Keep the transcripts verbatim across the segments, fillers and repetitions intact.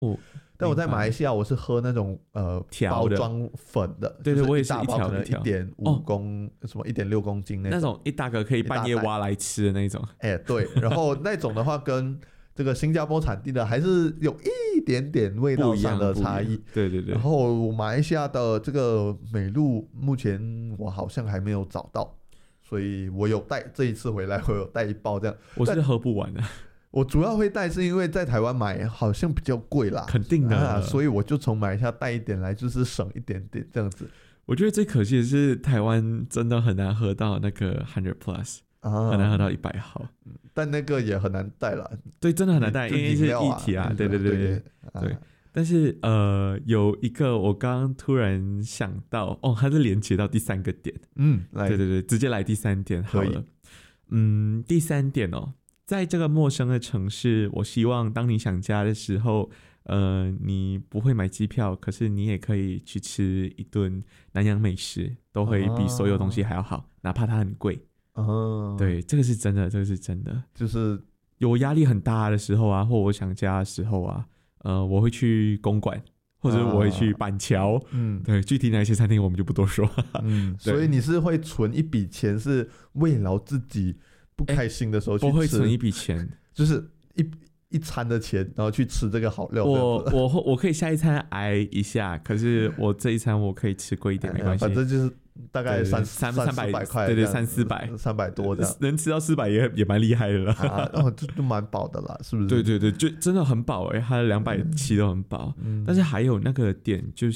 哦， 但我在马来西亚我是喝那种呃包装粉的， 对对，我也是一条可能一条一点五公、哦、什么一点六公斤那种， 那种一大个可以半夜挖来吃的那种。 哎，对，然后那种的话跟这个新加坡产地的还是有一点点味道上的差异。 对对对。 然后马来西亚的这个美露目前我好像还没有找到，所以我有带，这一次回来我有带一包这样。 我是喝不完的。 我主要会带是因为在台湾买好像比较贵啦， 肯定的、 啊，所以我就从马来西亚带一点来，就是省一点点这样子。 我觉得最可惜的是台湾真的很难喝到那个 hundred plus，、啊、很难喝到一百毫， 但那个也很难带啦。 对，真的很难带，因为是液体啊，对对对 对, 对, 对, 对、啊。但是呃，有一个我刚刚突然想到，哦，它是连接到第三个点， 嗯，来对对对，直接来第三点好了。嗯，第三点哦。在这个陌生的城市，我希望当你想家的时候，呃，你不会买机票，可是你也可以去吃一顿南洋美食，都会比所有东西还要好，哦、哪怕它很贵。哦，对，这个是真的，这个是真的。 就是有压力很大的时候啊，或我想家的时候啊，呃，我会去公馆。或者我会去板桥、啊，嗯，对，具体哪些餐厅我们就不多说。 嗯，所以你是会存一笔钱，是慰劳自己不开心的时候去吃， 不会存一笔钱， 就是一一餐的钱，然后去吃这个好料。 我我我可以下一餐挨一下，可是我这一餐我可以吃贵一点，没关系。 反正就是大概三三三百块， 对对，三四百， 三百多这样， 能吃到四百也也蛮厉害的了。 啊，哦，就就蛮饱的啦，是不是？ 对对对，就真的很饱哎、欸，它的两百七都很饱、嗯。但是还有那个点就是，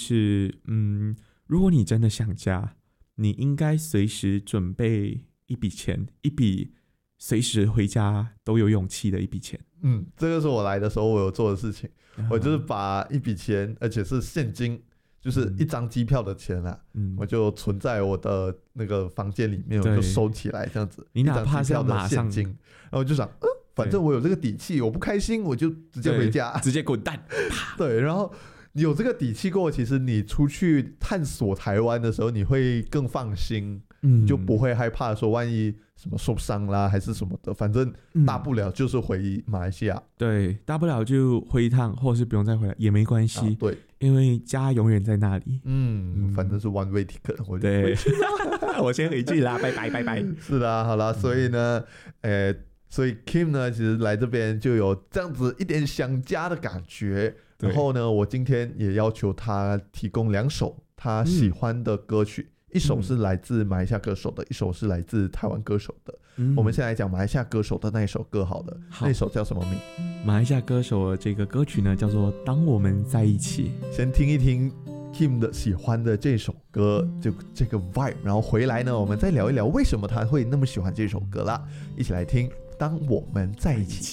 嗯，如果你真的想家，你应该随时准备一笔钱，一笔随时回家都有勇气的一笔钱。 嗯，这个是我来的时候我有做的事情，嗯、我就是把一笔钱，而且是现金。就是一张机票的钱啊、嗯，我就存在我的那个房间里面，我就收起来这样子。 你哪怕是要马上， 然后我就想，呃，反正我有这个底气，我不开心我就直接回家， 直接滚蛋。 对，然后有这个底气过，其实你出去探索台湾的时候，你会更放心，嗯，就不会害怕说万一什么受伤啦还是什么的，反正大不了就是回马来西亚。 嗯、对，大不了就回一趟，或者是不用再回来也没关系、啊。 对。 因为家永远在那里， 嗯，反正是 one way ticket， 我就对，我先回去啦，拜拜拜拜。 是的，好啦，所以呢，呃，所以 Kim 呢，其实来这边就有这样子一点想家的感觉。然后呢，我今天也要求他提供两首他喜欢的歌曲。嗯，一首是来自马来西亚歌手的，一首是来自台湾歌手的。嗯、我们先来讲马来西亚歌手的那一首歌好了，好，那首叫什么名？ 马来西亚歌手的这个歌曲呢，叫做《当我们在一起》。 先听一听 Kim 的喜欢的这首歌，就这个 vibe， 然后回来呢，我们再聊一聊为什么他会那么喜欢这首歌啦。一起来听《当我们在一起》。